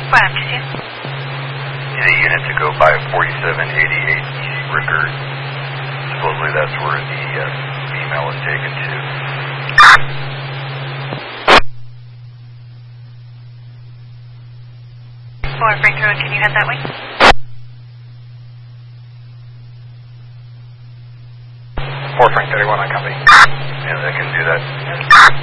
Need a unit to go by 4788 East Rickard. Supposedly that's where the female was taken to. Frank Road, can you head that way? Frank 31 on company. And I can do that.